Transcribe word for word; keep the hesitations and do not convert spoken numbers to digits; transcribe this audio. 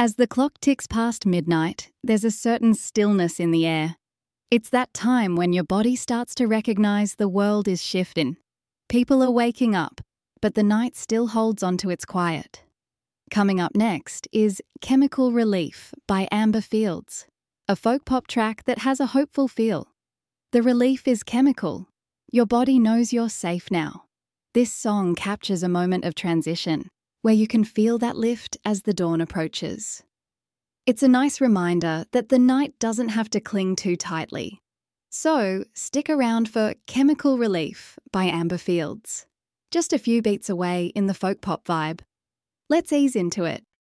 As the clock ticks past midnight, there's a certain stillness in the air. It's that time when your body starts to recognise the world is shifting. People are waking up, but the night still holds on to its quiet. Coming up next is Chemical Relief by Amber Fields, a folk pop track that has a hopeful feel. The relief is chemical. Your body knows you're safe now. This song captures a moment of transition, where you can feel that lift as the dawn approaches. It's a nice reminder that the night doesn't have to cling too tightly. So, stick around for Chemical Relief by Amber Fields. Just a few beats away in the folk pop vibe. Let's ease into it